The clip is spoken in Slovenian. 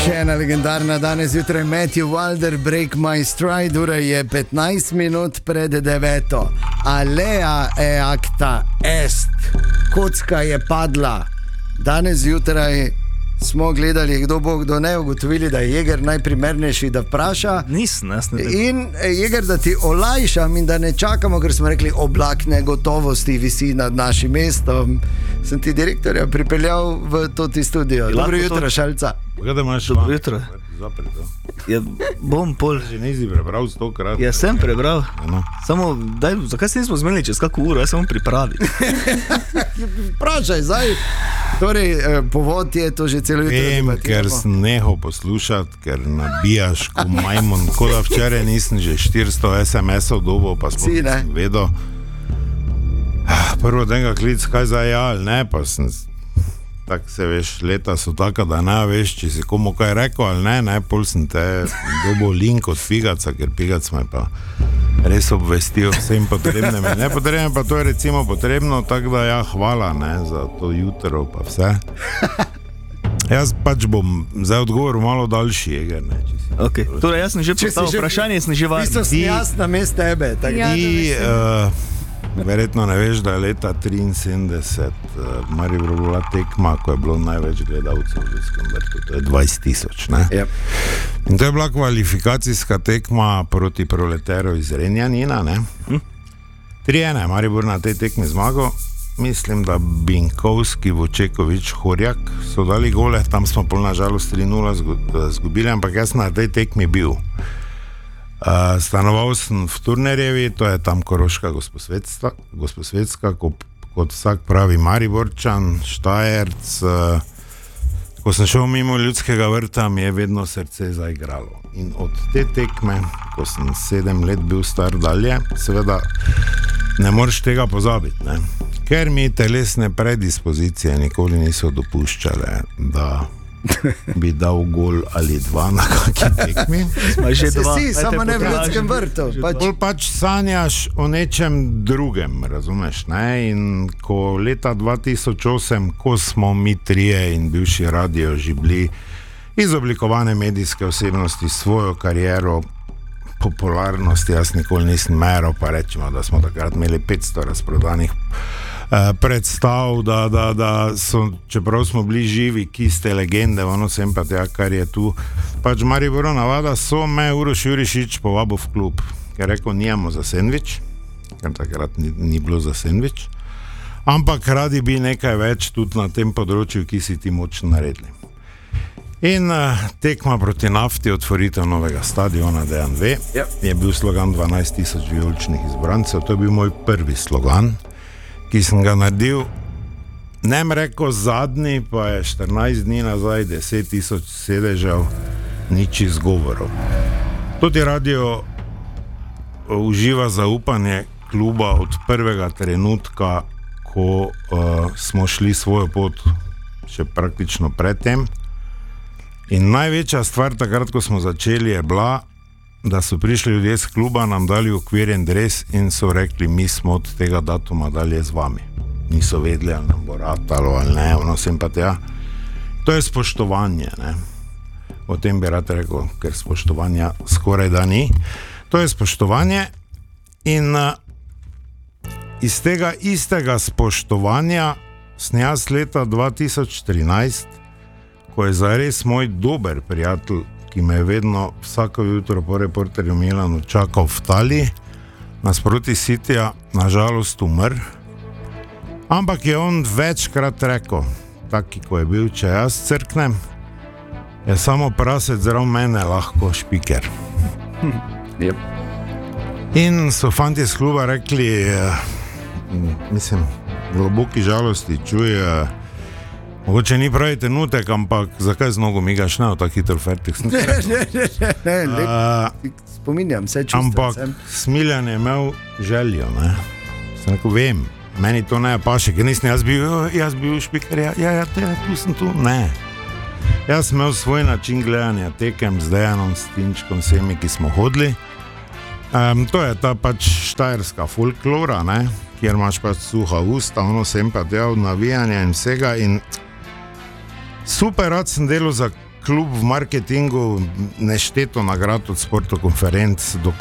Še ena legendarna danes jutraj, Matthew Wilder, Break My Stride, ura je 15 minut pred 9. Alea e acta est, kocka je padla. Danes jutraj smo gledali, kdo bo, kdo ne, ugotovili, da je Jeger najprimernejši, da vpraša. Nisem. In Jeger, da ti olajšam in da ne čakamo, ker smo rekli, oblak negotovosti visi nad našim mestom. Sem ti direktorja pripeljal v toti studio. Dobro jutro, Šalca. Dobro jutro. Ja, bom pol. Že nisi prebral 100-krat. Ja, sem prebral. Samo, zakaj se nismo zmenili čez kako uro, jaz samo pripravi. Vprašaj, zdaj. Torej, povod je to že celo jutro. Vem, ker sem nehal poslušati, ker nabijaš ko majmun. Ko da včeraj nisem že 400 SMS-ov dobil, pa smo vedel. Prvo tega klic, kaj zdaj ali ne, pa sem... Tako se veš, leta so taka, da ne veš, če si komu kaj rekel ali ne, pol sem te dobil link od Figaca, ker Figac me pa res obvestil vsem potrebnem in nepotrebnem, pa to je recimo potrebno, tako da ja, hvala za to jutro pa vse. Jaz pač bom zdaj odgovoril malo daljši, Jeger, ne, če si... Ok, torej jaz sem že postavil vprašanje, sem že varno. Isto sem jaz na mest tebe. Verjetno ne veš, da je leta 73 Maribor bila tekma, ko je bilo največ gledalcev v Ljudskem vrtu, to je 20,000, ne? Yep. In to je bila kvalifikacijska tekma proti Proletarju iz Renjanina, ne? 3-1 Maribor na tej tekmi zmagal, mislim, da Binkovski, Vučekovič, Horjak so dali gole, tam smo pol na žalost 3-0 zgubili, ampak jaz na tej tekmi bil. Stanoval sem v Turnerjevi, to je tam Koroška Gosposvetska, kot vsak pravi Mariborčan, Štajerc. Ko sem šel mimo Ljudskega vrta, mi je vedno srce zaigralo. In od te tekme, ko sem 7 let bil star dalje, seveda ne moreš tega pozabiti, ne? Ker mi telesne predispozicije nikoli niso dopuščale, da bi dal gol ali dva na kakšni tekmi. Samo ne v Ljudskem vrtu. Pač sanjaš o nečem drugem, razumeš, ne? In ko leta 2008, ko smo mi trije in bivši radio že bili izoblikovane medijske osebnosti svojo kariero, popularnosti, jaz nikoli nisem meral, pa rečemo, da smo takrat imeli 500 razprodanih predstav, da so, čeprav smo bili živi, kiste legende, ono sem pa tega, kar je tu. Pač Maribor navada so me Uroš Jurišič povabil v klub, ker rekel, nijamo za sendvič, ker takrat ni bilo za sendvič, ampak radi bi nekaj več tudi na tem področju, ki si ti močno naredili. In tekma proti Nafti, otvoritev novega stadiona Dejan V, je bil slogan 12,000 vijoličnih izbrancev, to je bil moj prvi slogan, ki sem ga naredil, nem rekel zadnji, pa je 14 dni nazaj 10,000 sedežev, nič izgovorov. Tudi radio uživa zaupanje kluba od prvega trenutka, ko smo šli svojo pot, še praktično predtem. In največja stvar takrat, ko smo začeli, je bila, da so prišli ljudje z kluba, nam dali okvirjen dres in so rekli, mi smo od tega datuma dalje z vami. Niso vedeli, ali nam bo ratalo ali ne, ono sem pa tega. To je spoštovanje, ne. O tem bi rad rekel, ker spoštovanja skoraj da ni. To je spoštovanje in iz tega istega spoštovanja sem jaz leta 2013, ko je zares moj dober prijatelj, ki me je vedno vsako jutro po Reporterju Milanu čakal v Taliji, nasproti Sitija, nažalost umr. Ampak je on večkrat rekel, taki ko je bil, če jaz crknem, je samo prasec zraven mene lahko špiker. Yep. In so fantje z kluba rekli, mislim, globoki žalosti, čuj, mogoče ni pravi trenutek, ampak zakaj z nogo migaš, ne, v tak hitro fertik? Ne, spominjam se čustva. Ampak Smiljan je imel željo, ne. Sem rekel, vem, meni to ne paše, ker nisem jaz bil špiker, tu sem tu, ne. Jaz sem imel svoj način gledanja tekem z Dejanom, s Tinčkom, vsemi, ki smo hodili. To je ta pač štajerska folklora, ne, kjer imaš pač suha usta, sem pa del navijanja in vsega in super rad sem delal za klub v marketingu, nešteto nagrad od sportokonferenc,